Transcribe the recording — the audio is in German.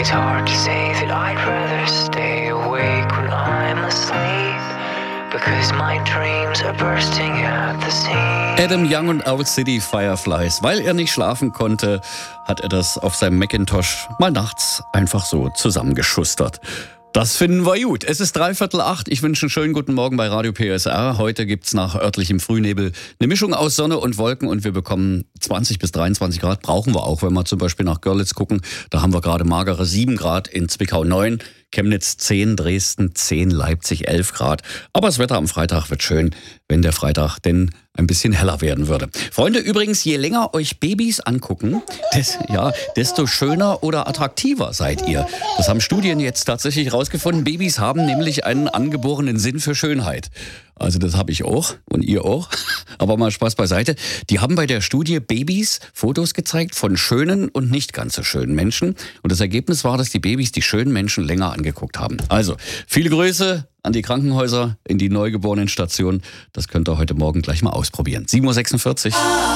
It's hard to say that I'd rather stay awake when I'm asleep, because my dreams are bursting at the seams. Adam Young und Owl City Fireflies. Weil er nicht schlafen konnte, hat er das auf seinem Macintosh mal nachts einfach so zusammengeschustert. Das finden wir gut. Es ist 7:45. Ich wünsche einen schönen guten Morgen bei Radio PSR. Heute gibt's nach örtlichem Frühnebel eine Mischung aus Sonne und Wolken und wir bekommen 20 bis 23 Grad. Brauchen wir auch, wenn wir zum Beispiel nach Görlitz gucken. Da haben wir gerade magere 7 Grad, in Zwickau 9, Chemnitz 10, Dresden 10, Leipzig 11 Grad. Aber das Wetter am Freitag wird schön, wenn der Freitag denn ein bisschen heller werden würde. Freunde, übrigens, je länger euch Babys angucken, desto schöner oder attraktiver seid ihr. Das haben Studien jetzt tatsächlich herausgefunden. Babys haben nämlich einen angeborenen Sinn für Schönheit. Also das habe ich auch und ihr auch. Aber mal Spaß beiseite. Die haben bei der Studie Babys Fotos gezeigt von schönen und nicht ganz so schönen Menschen. Und das Ergebnis war, dass die Babys die schönen Menschen länger angeguckt haben. Also, viele Grüße an die Krankenhäuser, in die Neugeborenenstationen. Das könnt ihr heute Morgen gleich mal ausprobieren. 7:46 Uhr.